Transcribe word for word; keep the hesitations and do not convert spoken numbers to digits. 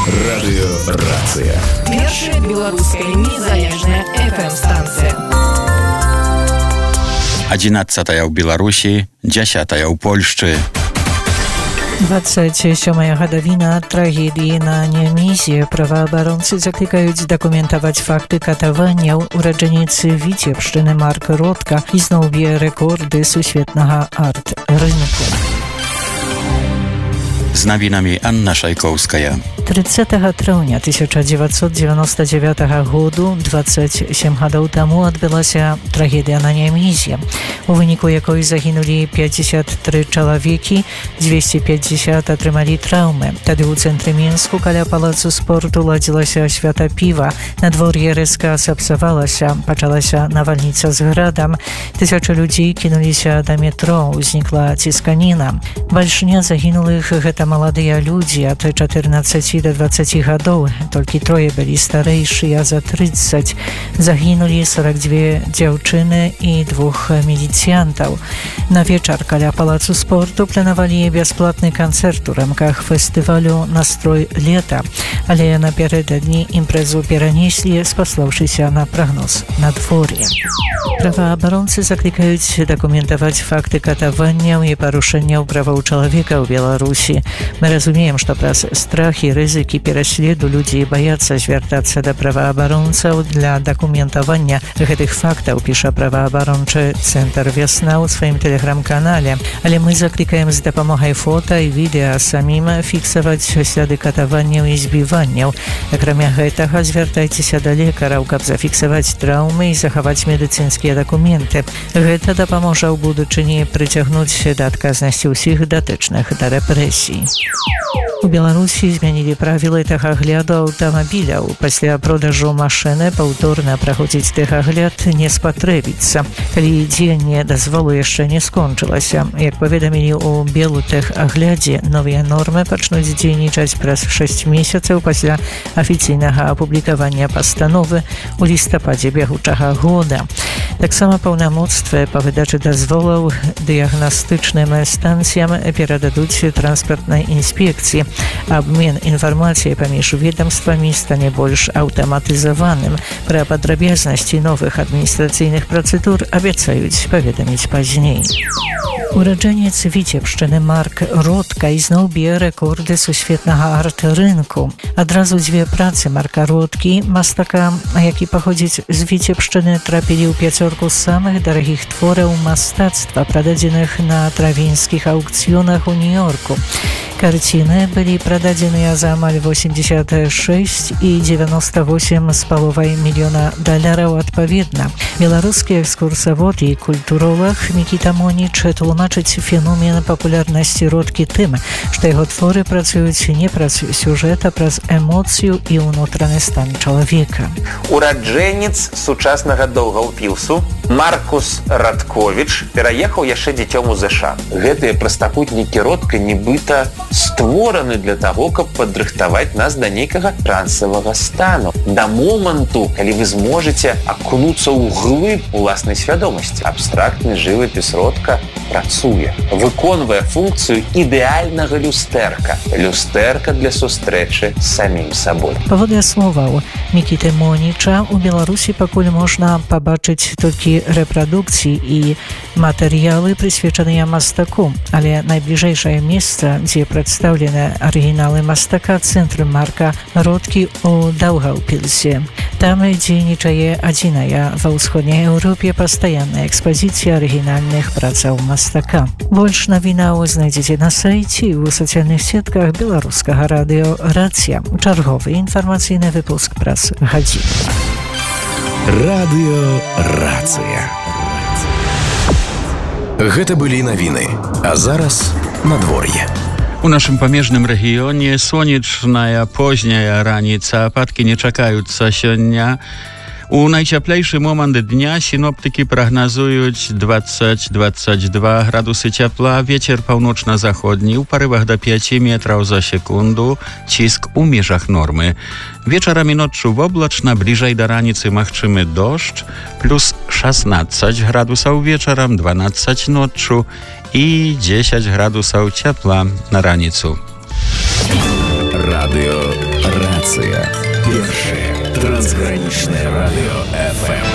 Радыёрацыя. Першая беларуская незалежная эф эм-станцыя. Адзінаццатая ў Беларусі, дзясятая ў Польшчы. двадцать сёмая гадавіна трагедыі на Немізе. Праваабаронцы заклікаюць дакументаваць факты катаванняў. Ураджаніцы Віцебшчыны Марк Ротка ізноў б'е рэкорды сусветнага арт-рынку. З навінамі Анна Шайкоўская. трыццатага траўня тысяча дзевяцьсот дзевяноста дзевятага году, двадцать сем гадоў таму, адбылася трагедыя на Немізе, у выніку якой загінулі пятьдесят три чалавекі, двести пятьдесят атрымалі траўмы. Тады ў цэнтры Мінску каля палацу спорту ладзілася свята піва. Надвор'е рэзка сапсавалася, пачалася навальніца з градам. Тысячы людзей кінуліся да метро, узнікла цісканіна. Бальшыня загінулых гэта маладыя людзі ад чатырнаццаці до двадцаці гадоў. Толькі трое былі старэйшыя за трыццаць. Загінулі сорок две дзяўчыны і двух міліцыянтаў. На вечар каля палацу спорту планавалі бясплатны канцэрт у рамках фестывалю «Настрой лета», але напярэдадні імпрэзу перанеслі, спаслаўшыся на прагноз надвор'я. Праваабаронцы заклікаюць дакументаваць факты катаванняў і парушэнняў правоў чалавека ў Беларусі. Мы разумеем, што праз страх і рызыкі пераследу людзі баяцца звяртацца да праваабаронцаў для дакументавання гэтых фактаў, піша праваабарончы цэнтр «Вясна» ў сваім тэлеграм-канале. Але мы заклікаем з дапамогай фота і відэа самім фіксаваць сляды катаванняў і збіванняў. Акрамя гэтага, звяртайцеся да лекараў, каб зафіксаваць траўмы і захаваць медыцынскія дакументы. Гэта дапаможа ў будучыні прыцягнуць да адказнасці ўсіх датычных да рэпрэсій. У Беларусі змянілі правілы тэхагляду аўтамабіляў. Пасля продажу машыны паўторна праходзіць тэхагляд не спатрэбіцца, калі дзеянне дазволу яшчэ не скончылася. Як паведамілі ў Белутэхаглядзе, новыя нормы пачнуць дзейнічаць праз шэсць месяцаў пасля афіцыйнага апублікавання пастановы ў лістападзе бягучага года. Таксама паўнамоцтвы па выдачы дазволаў дыягнастычным станцыям перададуць транспартнай інспекцыі. Абмен інфармацыяй паміж ведамствамі стане больш аўтаматызаваным. Пра падрабязнасці новых адміністрацыйных працэдур абяцаюць паведаміць пазней. Ураджанец Віцебшчыны Марк Ротка ізноў б'е рэкорды сусветнага арт-рынку. Адразу дзве працы Марка Роткі, мастака, які паходзіць з Віцебшчыны, трапілі ў пяцёрку самых дарагіх твораў мастацтва, прададзеных на травінскіх аўкцыёнах у Нью-Йорку. Карціны былі прададзеныя за амаль восемьдесят шесть і девяносто восемь з паловай мільёна даляраў адпаведна. Беларускі экскурсавод і культуролог Мікіта Моніч тлумачыць феномен папулярнасці Роткі тым, што яго творы працуюць не праз сюжэт, а праз эмоцыю і ўнутраны стан чалавека. Ураджэнец сучаснага доўгаўпілсу Маркус Радковіч пераехаў яшчэ дзіцём у ЗША. Гэтыя прастапутнікі Ротка нібыта створаны для таго, каб падрыхтаваць нас да нейкага трансавага стану, да моманту, калі вы зможаце акунуцца ў глыб уласнай свядомасці. Абстрактны жывапіс Ротка працуе, выконвае функцыю ідэальнага люстэрка. Люстэрка для сустрэчы з самім сабой. Паводле словаў Мікіты Моніча, у Беларусі пакуль можна пабачыць толькі рэпрадукцыі і матэрыялы, прысвечаныя мастаку, але найбліжэйшае месца, дзе прадстаўлены арыгіналы мастака, цэнтр Марка Роткі у Даўгаўпілсе. Там дзейнічае адзіная ва ўсходняй Еўропе пастаянная экспазіцыя арыгінальных працаў мастака. Больш навінаў знайдзеце на сайце і ў сацыяльных сетках беларускага радыё «Рацыя». Чарговы інфармацыйны выпуск праз гадзіну. Радыёрацыя. Гэта былі навіны, а зараз надвор'е. У нашым памежным рэгіёне сонечная позняя раніца, ападкі не чакаюцца сёння. У найцяплейшы момант дня сіноптыкі прагназуюць двадцать - двадцать два градусы цяпла, вецер паўночна-заходні ў парывах да пяці метраў за секунду, ціск у межах нормы. Вечарам і ноччу воблачна, бліжэй да раніцы магчымы дождж, плюс шаснаццаць градусаў вечарам, дванаццаць ноччу і дзесяць градусаў цяпла на раніцу. Радыё станция. Первое трансграничное радио эф эм.